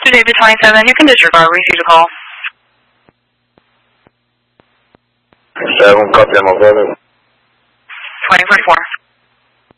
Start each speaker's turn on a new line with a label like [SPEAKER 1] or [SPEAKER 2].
[SPEAKER 1] David 27, you can disregard. We received a call.
[SPEAKER 2] 7, copy, my brother.
[SPEAKER 1] 2044.